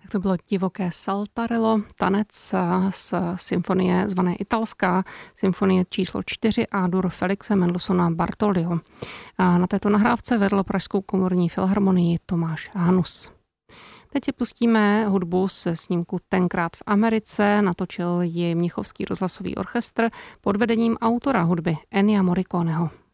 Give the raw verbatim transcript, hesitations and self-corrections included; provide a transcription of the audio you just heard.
Tak to bylo divoké Saltarello, tanec z symfonie zvané Italská, symfonie číslo čtyři A-dur Felixe Mendelssohna Bartholdyho. A na této nahrávce vedl Pražskou komorní filharmonii Tomáš Hanus. Teď si pustíme hudbu se snímku Tenkrát v Americe, natočil ji Mnichovský rozhlasový orchestr pod vedením autora hudby Ennia Morriconeho.